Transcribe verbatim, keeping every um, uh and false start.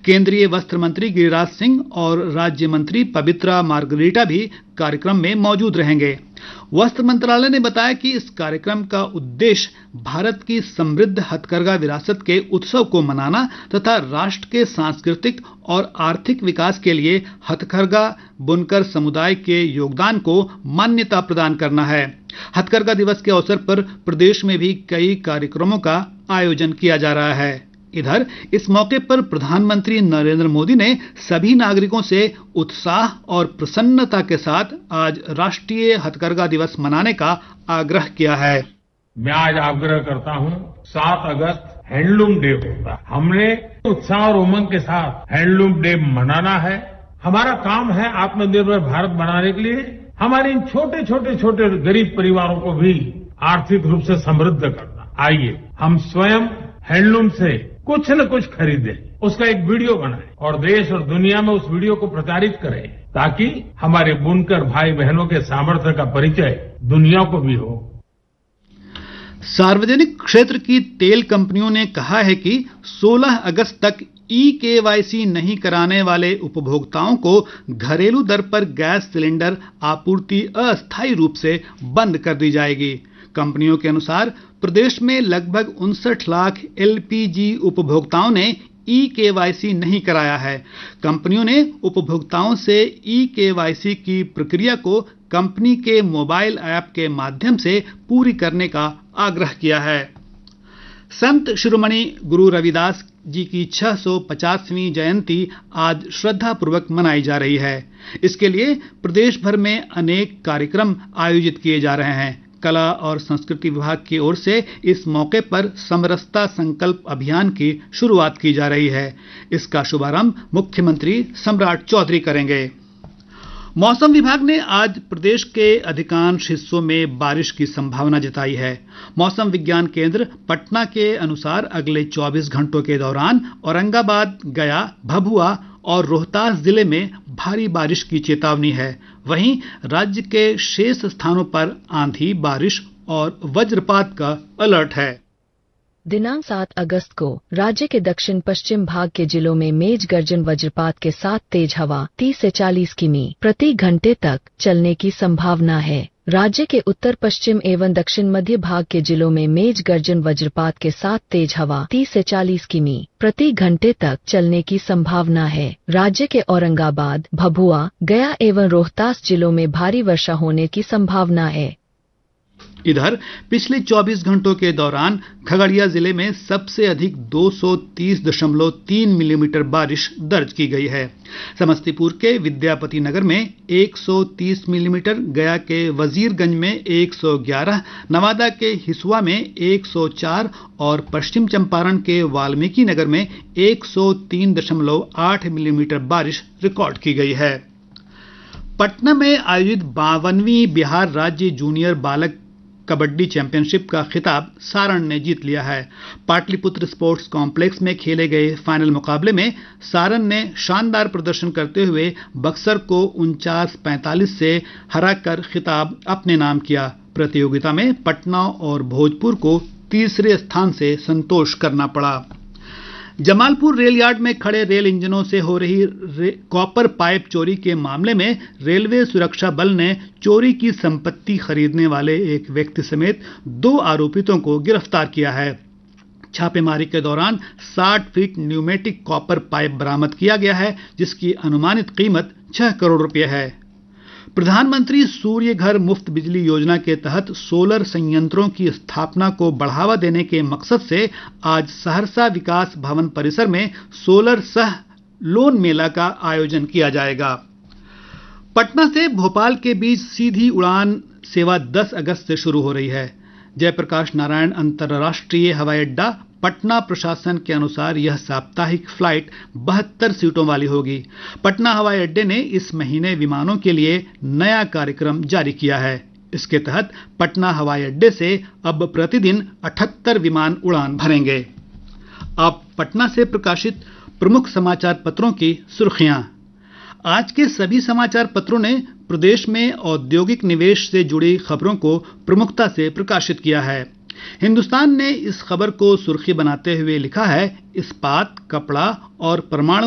केंद्रीय वस्त्र मंत्री गिरिराज सिंह और राज्य मंत्री पवित्रा मार्गरीटा भी कार्यक्रम में मौजूद रहेंगे। वस्त्र मंत्रालय ने बताया कि इस कार्यक्रम का उद्देश्य भारत की समृद्ध हथकरघा विरासत के उत्सव को मनाना तथा राष्ट्र के सांस्कृतिक और आर्थिक विकास के लिए हथकरघा बुनकर समुदाय के योगदान को मान्यता प्रदान करना है। हथकरघा दिवस के अवसर पर प्रदेश में भी कई कार्यक्रमों का आयोजन किया जा रहा है। इधर इस मौके पर प्रधानमंत्री नरेंद्र मोदी ने सभी नागरिकों से उत्साह और प्रसन्नता के साथ आज राष्ट्रीय हथकरघा दिवस मनाने का आग्रह किया है। मैं आज आग्रह करता हूं, सात अगस्त हैंडलूम डे होता है। हमने उत्साह और उमंग के साथ हैंडलूम डे मनाना है। हमारा काम है आत्मनिर्भर भारत बनाने के लिए हमारे इन छोटे छोटे छोटे गरीब परिवारों को भी आर्थिक रूप से समृद्ध करना। आइए हम स्वयं हैंडलूम से कुछ न कुछ खरीदें, उसका एक वीडियो बनाएं और देश और दुनिया में उस वीडियो को प्रचारित करें ताकि हमारे बुनकर भाई बहनों के सामर्थ्य का परिचय दुनिया को भी हो। सार्वजनिक क्षेत्र की तेल कंपनियों ने कहा है कि सोलह अगस्त तक ई केवाईसी नहीं कराने वाले उपभोक्ताओं को घरेलू दर पर गैस सिलेंडर आपूर्ति अस्थायी रूप से बंद कर दी जाएगी। कंपनियों के अनुसार प्रदेश में लगभग उनसठ लाख एलपीजी उपभोक्ताओं ने ई केवाईसी नहीं कराया है। कंपनियों ने उपभोक्ताओं से ई केवाईसी की प्रक्रिया को कंपनी के मोबाइल ऐप के माध्यम से पूरी करने का आग्रह किया है। संत शिरोमणि गुरु रविदास जी की छह सौ पचासवीं जयंती आज श्रद्धापूर्वक मनाई जा रही है। इसके लिए प्रदेश भर में अनेक कार्यक्रम आयोजित किए जा रहे हैं। कला और संस्कृति विभाग की ओर से इस मौके पर समरसता संकल्प अभियान की शुरुआत की जा रही है। इसका शुभारंभ मुख्यमंत्री सम्राट चौधरी करेंगे। मौसम विभाग ने आज प्रदेश के अधिकांश हिस्सों में बारिश की संभावना जताई है। मौसम विज्ञान केंद्र पटना के अनुसार अगले चौबीस घंटों के दौरान औरंगाबाद, गया, भभुआ और रोहतास जिले में भारी बारिश की चेतावनी है। वहीं राज्य के शेष स्थानों पर आंधी, बारिश और वज्रपात का अलर्ट है। दिनांक सात अगस्त को राज्य के दक्षिण पश्चिम भाग के जिलों में मेघ गर्जन वज्रपात के साथ तेज हवा तीस से चालीस किमी प्रति घंटे तक चलने की संभावना है। राज्य के उत्तर पश्चिम एवं दक्षिण मध्य भाग के जिलों में मेघ गर्जन वज्रपात के साथ तेज हवा तीस से चालीस किमी प्रति घंटे तक चलने की संभावना है। राज्य के औरंगाबाद, भभुआ, गया एवं रोहतास जिलों में भारी वर्षा होने की संभावना है। इधर पिछले चौबीस घंटों के दौरान खगड़िया जिले में सबसे अधिक दो सौ तीस दशमलव तीन मिलीमीटर बारिश दर्ज की गई है। समस्तीपुर के विद्यापति नगर में एक सौ तीस मिलीमीटर, गया के वजीरगंज में एक सौ ग्यारह, नवादा के हिसुआ में एक सौ चार और पश्चिम चंपारण के वाल्मीकि नगर में एक सौ तीन दशमलव आठ मिलीमीटर बारिश रिकॉर्ड की गई है। पटना में आयोजित बावनवीं बिहार राज्य जूनियर बालक कबड्डी चैंपियनशिप का खिताब सारण ने जीत लिया है। पाटलिपुत्र स्पोर्ट्स कॉम्प्लेक्स में खेले गए फाइनल मुकाबले में सारण ने शानदार प्रदर्शन करते हुए बक्सर को उनचास पैंतालीस से हराकर खिताब अपने नाम किया। प्रतियोगिता में पटना और भोजपुर को तीसरे स्थान से संतोष करना पड़ा। जमालपुर रेल यार्ड में खड़े रेल इंजनों से हो रही कॉपर पाइप चोरी के मामले में रेलवे सुरक्षा बल ने चोरी की संपत्ति खरीदने वाले एक व्यक्ति समेत दो आरोपितों को गिरफ्तार किया है। छापेमारी के दौरान साठ फीट न्यूमेटिक कॉपर पाइप बरामद किया गया है, जिसकी अनुमानित कीमत छह करोड़ रुपए है। प्रधानमंत्री सूर्य घर मुफ्त बिजली योजना के तहत सोलर संयंत्रों की स्थापना को बढ़ावा देने के मकसद से आज सहरसा विकास भवन परिसर में सोलर सह लोन मेला का आयोजन किया जाएगा। पटना से भोपाल के बीच सीधी उड़ान सेवा दस अगस्त से शुरू हो रही है। जयप्रकाश नारायण अंतर्राष्ट्रीय हवाई अड्डा पटना प्रशासन के अनुसार यह साप्ताहिक फ्लाइट बहत्तर सीटों वाली होगी। पटना हवाई अड्डे ने इस महीने विमानों के लिए नया कार्यक्रम जारी किया है। इसके तहत पटना हवाई अड्डे से अब प्रतिदिन अठहत्तर विमान उड़ान भरेंगे। अब पटना से प्रकाशित प्रमुख समाचार पत्रों की सुर्खियां। आज के सभी समाचार पत्रों ने प्रदेश में औद्योगिक निवेश से जुड़ी खबरों को प्रमुखता से प्रकाशित किया है। हिंदुस्तान ने इस खबर को सुर्खी बनाते हुए लिखा है, इस्पात, कपड़ा और परमाणु